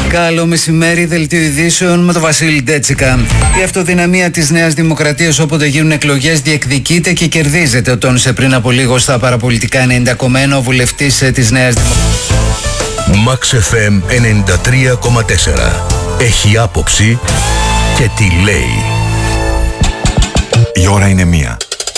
Καλό μεσημέρι, δελτίο ειδήσεων με τον Βασίλη Ντέτσικα. Η αυτοδυναμία της Νέας Δημοκρατίας όποτε γίνουν εκλογές διεκδικείται και κερδίζεται. Το τόνισε πριν από λίγο στα παραπολιτικά 90 κομμένο ο βουλευτής της Νέας Δημοκρατίας. Max FM 93,4. Έχει άποψη και τι λέει. Η ώρα είναι 1.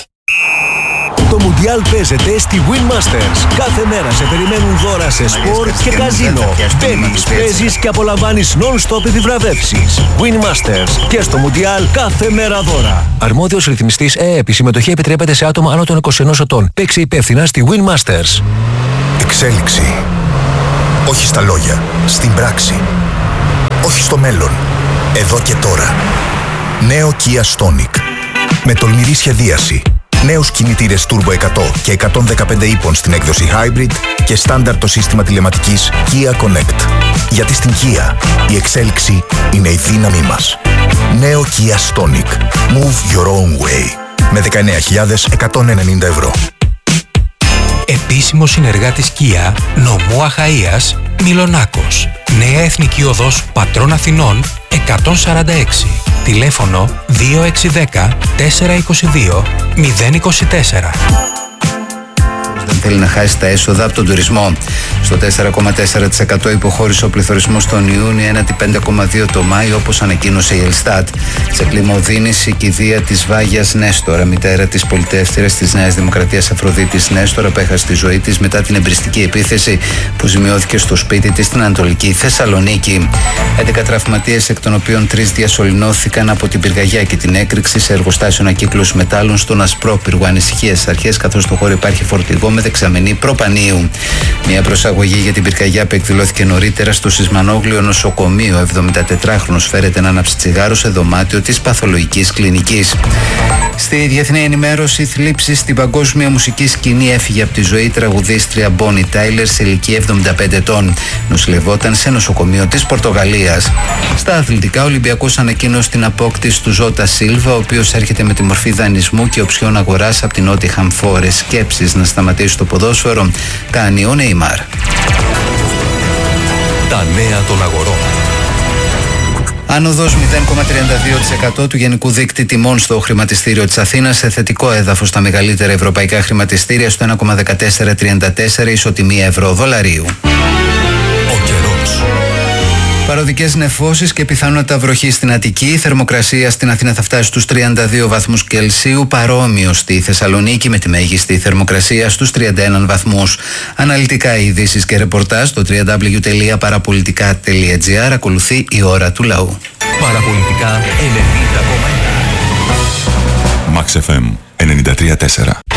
Το Μουντιάλ παίζεται στη Win Masters. Κάθε μέρα σε περιμένουν δώρα σε σπορ και καζίνο. Μπαίνεις, παίζεις και απολαμβάνεις non-stop επιβραβεύσεις. Win Masters και στο Μουντιάλ κάθε μέρα δώρα. Αρμόδιος ρυθμιστής ΕΕΠ. Η συμμετοχή επιτρέπεται σε άτομα άνω των 21 ετών. Παίξε υπεύθυνα στη Win Masters. Εξέλιξη. Όχι στα λόγια, στην πράξη. Όχι στο μέλλον, εδώ και τώρα. Νέο Kia Stonic. Με τολμηρή σχεδίαση. Νέους κινητήρες Turbo 100 και 115 ύπων στην έκδοση Hybrid και στάνταρ το σύστημα τηλεματικής Kia Connect. Γιατί στην Kia η εξέλιξη είναι η δύναμή μας. Νέο Kia Stonic. Move your own way. Με 19.190 ευρώ. Επίσημο συνεργάτης Kia, νομού Αχαΐας, Μιλονάκος. Νέα Εθνική Οδός Πατρών Αθηνών 146. Τηλέφωνο 2610 422 024. Δεν θέλει να χάσει τα έσοδα από τον τουρισμό. Στο 4,4% υποχώρησε ο πληθωρισμός τον Ιούνιο, έναντι 5,2% το Μάιο, όπως ανακοίνωσε η Ελστάτ. Σε κλίμα οδύνης, η κηδεία της Βάγιας Νέστορα, μητέρα της πολιτεύθυρας της Νέας Δημοκρατίας Αφροδίτης Νέστορα, που έχασε τη ζωή της μετά την εμπριστική επίθεση που ζημιώθηκε στο σπίτι της στην Ανατολική Θεσσαλονίκη. 11 τραυματίες, εκ των οποίων 3 διασωληνώθηκαν από την πυρκαγιά και την έκρηξη σε εργοστάσιο ανακύκλωσης μετάλλων στον Ασπρόπυργο. Ανησυχία στις αρχές, καθώς στο χώρο υπάρχει φορτηγό με δεξαμενή προπανίου. Μια προσαγωγή για την πυρκαγιά που εκδηλώθηκε νωρίτερα στο Σισμανόγλιο νοσοκομείο. 74χρονος φέρεται να ανάψει τσιγάρο σε δωμάτιο της παθολογικής κλινικής. Στη διεθνή ενημέρωση, θλίψη στην παγκόσμια μουσική σκηνή, έφυγε από τη ζωή η τραγουδίστρια Μπόνι Τάιλερ σε ηλικία 75 ετών. Νοσηλευόταν σε νοσοκομείο της Πορτογαλίας. Στα αθλητικά, ο Ολυμπιακός ανακοίνωσε την απόκτηση του Ζώτα Σίλβα, ο οποίος έρχεται με τη μορφή δανεισμού και οψιών αγοράς από την Νότιχαμ Φόρεστ. Σκέψεις να σταματήσει το ποδόσφαιρο κάνει ο Νεϊμάρ. Τα νέα των αγορών. Άνοδος 0,32% του γενικού δείκτη τιμών στο χρηματιστήριο της Αθήνας, σε θετικό έδαφος τα μεγαλύτερα ευρωπαϊκά χρηματιστήρια στο 1,1434 ισοτιμία ευρώ-δολαρίου. Ο καιρός. Παροδικές νεφώσεις και πιθανότητα βροχή στην Αττική. Η θερμοκρασία στην Αθήνα θα φτάσει στους 32 βαθμούς Κελσίου, παρόμοιο στη Θεσσαλονίκη με τη μέγιστη θερμοκρασία στους 31 βαθμούς. Αναλυτικά ειδήσεις και ρεπορτάζ στο www.parapolitica.gr. Ακολουθεί η ώρα του λαού. Παραπολιτικά 90,1. Max FM 93,4.